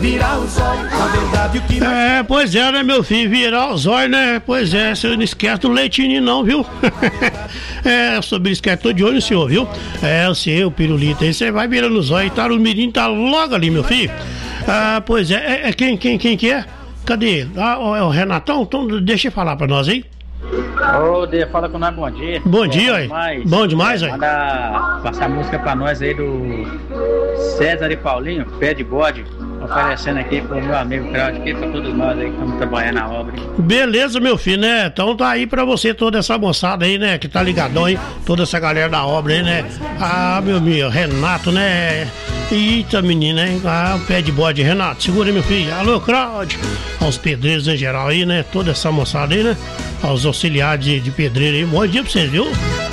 virar os olhos, na verdade o que... Pois é, né, meu filho, virar os olhos, né? Pois é, você não esquece do leitinho não, viu? Sobre isso que tô de olho no senhor, viu? O seu pirulito aí, você vai virando os olhos, tá? O mirim tá logo ali, meu filho. Pois é, quem que é? Cadê? É o Renatão? Então deixa eu falar pra nós, hein? Fala com nós, bom dia. Bom dia, aí. Bom demais, aí. Manda passar música pra nós aí do César e Paulinho, Pé de Bode, oferecendo aqui pro meu amigo Claudio, aqui pra todos nós aí que estamos trabalhando na obra. Beleza, meu filho, né? Então tá aí pra você toda essa moçada aí, né? Que tá ligadão aí, toda essa galera da obra aí, né? Meu amigo, Renato, né? Eita, menina, hein? O Pé de Bode, Renato, segura aí, meu filho. Alô, Claudio. Aos pedreiros em geral aí, né? Toda essa moçada aí, né? Aos auxiliares de pedreiro aí. Bom dia pra vocês, viu?